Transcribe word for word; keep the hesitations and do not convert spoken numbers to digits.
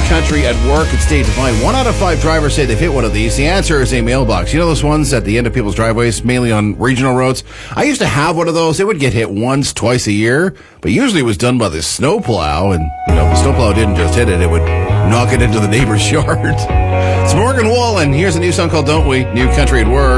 Country at work at State Divine. One out of five drivers say they've hit one of these. The answer is a mailbox. You know those ones at the end of people's driveways, mainly on regional roads? I used to have one of those. It would get hit once, twice a year, but usually it was done by the snowplow. And, you know, if the snowplow didn't just hit it, it would knock it into the neighbor's yard. It's Morgan Wallen. Here's a new song called Don't We? New Country at Work.